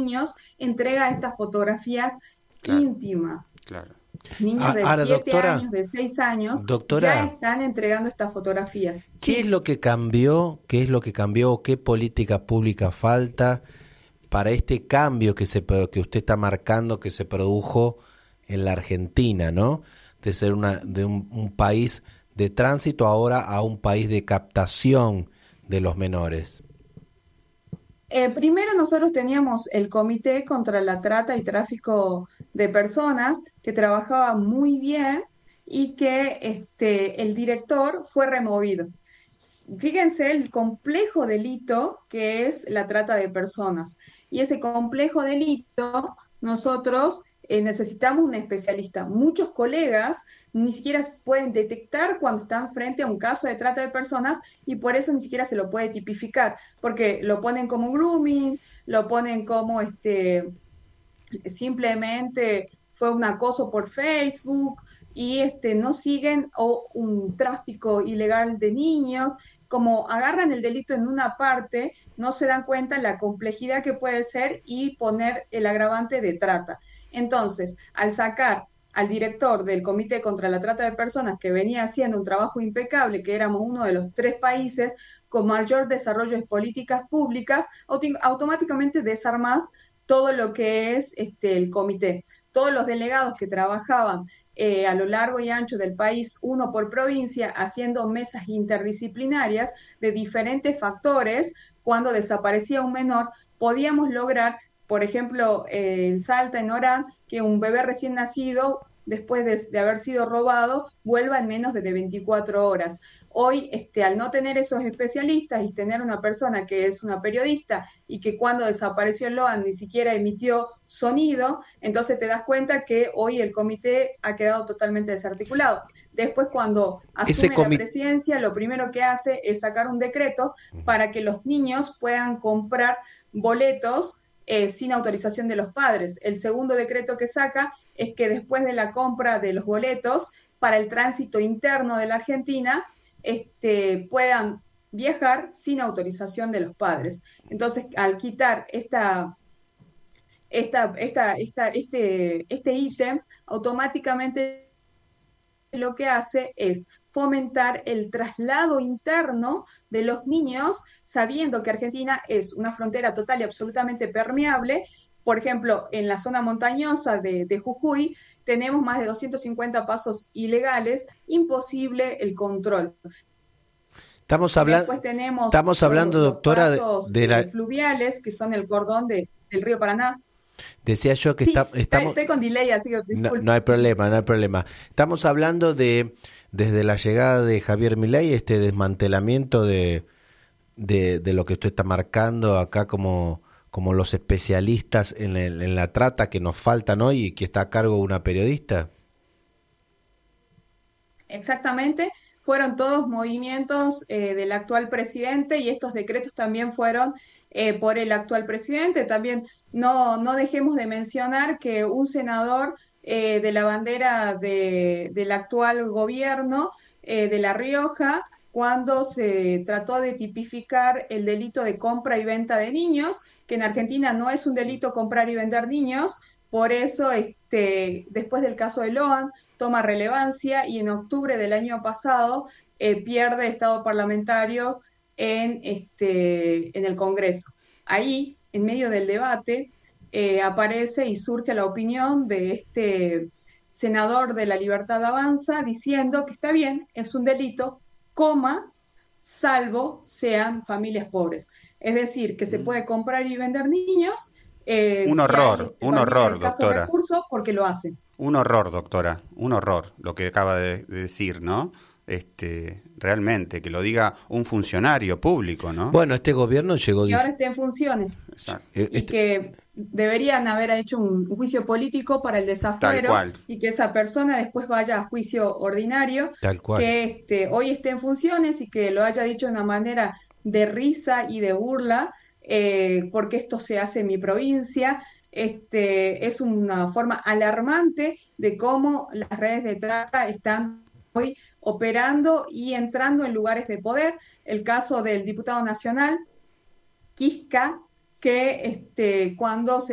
niños, entrega estas fotografías Claro, íntimas. claro. Niños de Ahora, 7 doctora, años, de 6 años, ya doctora, están entregando estas fotografías. ¿qué es Sí. lo que cambió? ¿Qué es lo que cambió? ¿Qué política pública falta para este cambio que usted está marcando que se produjo en la Argentina, ¿no? De ser un país de tránsito ahora a un país de captación de los menores. Primero nosotros teníamos el Comité contra la Trata y Tráfico de Personas que trabajaba muy bien y que el director fue removido. Fíjense el complejo delito que es la trata de personas. Y ese complejo delito nosotros necesitamos un especialista. Muchos colegas ni siquiera pueden detectar cuando están frente a un caso de trata de personas y por eso ni siquiera se lo puede tipificar porque lo ponen como grooming, lo ponen como simplemente fue un acoso por Facebook y no siguen o un tráfico ilegal de niños. Como agarran el delito en una parte, no se dan cuenta la complejidad que puede ser y poner el agravante de trata. Entonces, al sacar al director del Comité contra la Trata de Personas, que venía haciendo un trabajo impecable, que éramos uno de los 3 países con mayor desarrollo de políticas públicas, automáticamente desarmás todo lo que es el comité. Todos los delegados que trabajaban a lo largo y ancho del país, uno por provincia, haciendo mesas interdisciplinarias de diferentes factores, cuando desaparecía un menor, podíamos lograr, por ejemplo, en Salta, en Orán, que un bebé recién nacido después de haber sido robado, vuelva en menos de 24 horas. Hoy, al no tener esos especialistas y tener una persona que es una periodista y que cuando desapareció Loan ni siquiera emitió sonido, entonces te das cuenta que hoy el comité ha quedado totalmente desarticulado. Después, cuando Ese asume la comité, presidencia, lo primero que hace es sacar un decreto para que los niños puedan comprar boletos sin autorización de los padres. El segundo decreto que saca es que después de la compra de los boletos para el tránsito interno de la Argentina, puedan viajar sin autorización de los padres. Entonces, al quitar este ítem, automáticamente lo que hace es fomentar el traslado interno de los niños, sabiendo que Argentina es una frontera total y absolutamente permeable. Por ejemplo, en la zona montañosa de Jujuy tenemos más de 250 pasos ilegales, imposible el control. Después tenemos estamos hablando, los doctora, pasos fluviales, que son el cordón del río Paraná. decía yo que Sí, estamos. estoy con delay, así que No, disculpe. no hay problema, no hay problema. Estamos hablando desde la llegada de Javier Milei, este desmantelamiento de lo que usted está marcando acá como los especialistas en la trata que nos faltan hoy y que está a cargo una periodista. Exactamente, fueron todos movimientos del actual presidente y estos decretos también fueron por el actual presidente. También no dejemos de mencionar que un senador de la bandera del actual gobierno de La Rioja, cuando se trató de tipificar el delito de compra y venta de niños, que en Argentina no es un delito comprar y vender niños, por eso después del caso de Loan, toma relevancia y en octubre del año pasado pierde estado parlamentario en el Congreso. Ahí, en medio del debate, aparece y surge la opinión de este senador de la Libertad Avanza diciendo que está bien, es un delito, coma, salvo sean familias pobres. Es decir, que se puede comprar y vender niños si hay Un familias de horror, escasos doctora. recursos porque lo hacen. Un horror, doctora, un horror lo que acaba de decir, ¿no? Realmente, que lo diga un funcionario público, ¿no? Bueno, este gobierno llegó. Y ahora está en funciones Exacto. y que deberían haber hecho un juicio político para el Tal desafuero cual. y que esa persona después vaya a juicio ordinario, Tal cual. que hoy esté en funciones y que lo haya dicho de una manera de risa y de burla, porque esto se hace en mi provincia. Es una forma alarmante de cómo las redes de trata están hoy operando y entrando en lugares de poder. El caso del diputado nacional Quisca, que cuando se